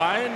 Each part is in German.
ein.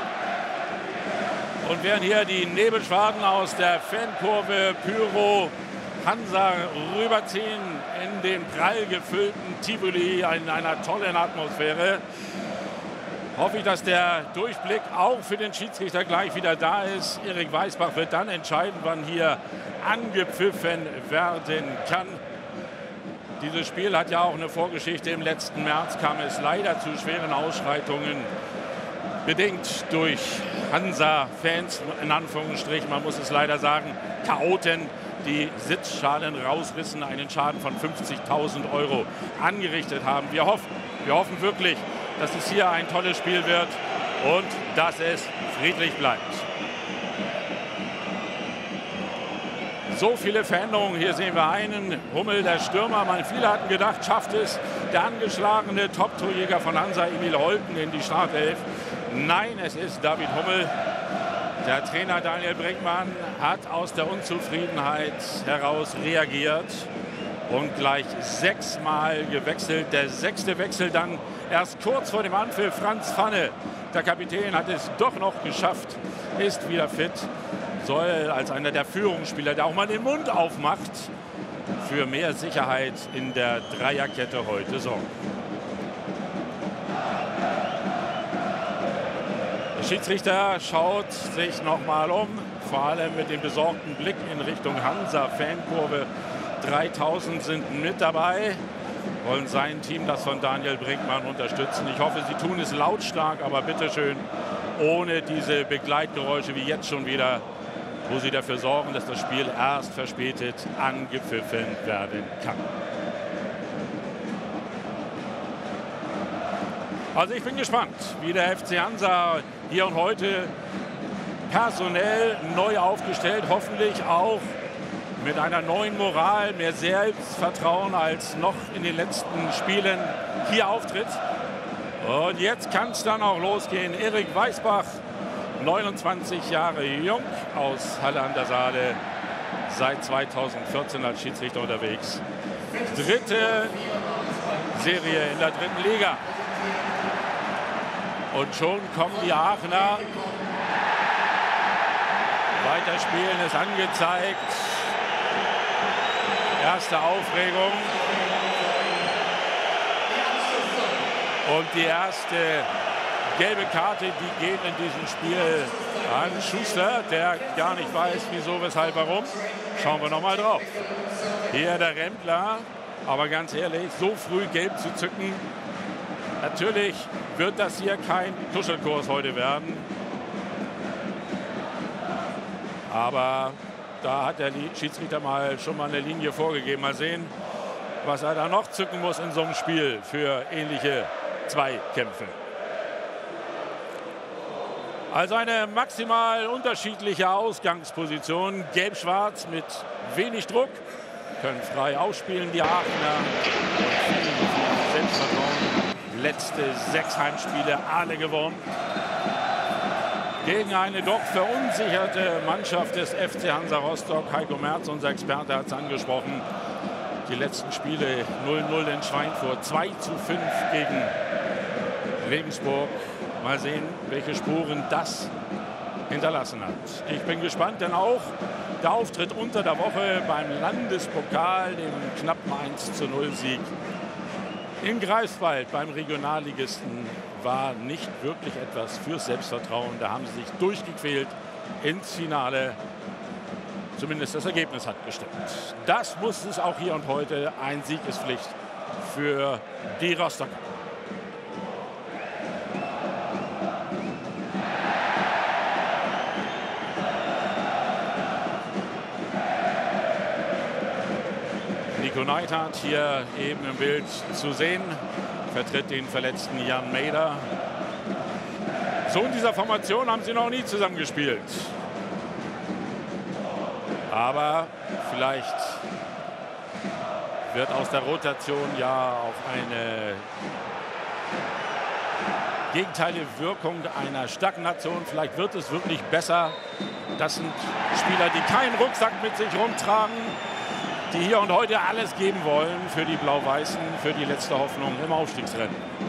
Und während hier die Nebelschwaden aus der Fankurve Pyro Hansa rüberziehen in den prall gefüllten Tivoli in einer tollen Atmosphäre, hoffe ich, dass der Durchblick auch für den Schiedsrichter gleich wieder da ist. Erik Weisbach wird dann entscheiden, wann hier angepfiffen werden kann. Dieses Spiel hat ja auch eine Vorgeschichte. Im letzten März kam es leider zu schweren Ausschreitungen, bedingt durch Hansa-Fans, in Anführungsstrichen, man muss es leider sagen, Chaoten, die Sitzschalen rausrissen, einen Schaden von 50.000 € angerichtet haben. Wir hoffen wirklich, dass es hier ein tolles Spiel wird und dass es friedlich bleibt. So viele Veränderungen. Hier sehen wir einen Hummel, der Stürmer. Viele hatten gedacht, schafft es der angeschlagene Top-Torjäger von Hansa, Emil Holten, in die Startelf. Nein, es ist David Hummel. Der Trainer Daniel Brinkmann hat aus der Unzufriedenheit heraus reagiert und gleich 6-mal gewechselt. Der 6. Wechsel dann erst kurz vor dem Anpfiff. Franz Pfanne, der Kapitän, hat es doch noch geschafft, ist wieder fit, soll als einer der Führungsspieler, der auch mal den Mund aufmacht, für mehr Sicherheit in der Dreierkette heute sorgen. Der Schiedsrichter schaut sich noch mal um, vor allem mit dem besorgten Blick in Richtung Hansa-Fankurve. 3000 sind mit dabei, wollen sein Team, das von Daniel Brinkmann, unterstützen. Ich hoffe, sie tun es lautstark, aber bitteschön ohne diese Begleitgeräusche wie jetzt schon wieder, wo sie dafür sorgen, dass das Spiel erst verspätet angepfiffen werden kann. Also ich bin gespannt, wie der FC Hansa hier und heute personell neu aufgestellt, hoffentlich auch mit einer neuen Moral, mehr Selbstvertrauen als noch in den letzten Spielen hier auftritt. Und jetzt kann es dann auch losgehen. Erik Weisbach, 29 Jahre jung, aus Halle an der Saale, seit 2014 als Schiedsrichter unterwegs. Dritte Serie in der dritten Liga. Und schon kommen die Aachener. Weiterspielen ist angezeigt. Erste Aufregung. Und die erste gelbe Karte, die geht in diesem Spiel an Schuster, der gar nicht weiß, wieso, weshalb, warum. Schauen wir noch mal drauf. Hier der Rempler. Aber ganz ehrlich, so früh gelb zu zücken, natürlich wird das hier kein Kuschelkurs heute werden. Aber da hat der Schiedsrichter schon mal eine Linie vorgegeben. Mal sehen, was er da noch zücken muss in so einem Spiel für ähnliche Zweikämpfe. Also eine maximal unterschiedliche Ausgangsposition. Gelb-Schwarz mit wenig Druck. Können frei ausspielen, die Aachener. Selbstvertrauen. Letzte 6 Heimspiele alle gewonnen. Gegen eine doch verunsicherte Mannschaft des FC Hansa Rostock. Heiko Merz, unser Experte, hat es angesprochen. Die letzten Spiele 0-0 in Schweinfurt, 2:5 gegen Regensburg. Mal sehen, welche Spuren das hinterlassen hat. Ich bin gespannt, denn auch der Auftritt unter der Woche beim Landespokal, dem knappen 1:0-Sieg in Greifswald beim Regionalligisten, war nicht wirklich etwas fürs Selbstvertrauen. Da haben sie sich durchgequält ins Finale. Zumindest das Ergebnis hat gestimmt. Das muss es auch hier und heute. Ein Sieg ist Pflicht für die Rostocker. Nico Neidhardt hier eben im Bild zu sehen, vertritt den verletzten Jan Meder. So in dieser Formation haben sie noch nie zusammengespielt. Aber vielleicht wird aus der Rotation ja auch eine gegenteilige Wirkung einer Stagnation. Vielleicht wird es wirklich besser. Das sind Spieler, die keinen Rucksack mit sich rumtragen, die hier und heute alles geben wollen für die Blau-Weißen, für die letzte Hoffnung im Aufstiegsrennen.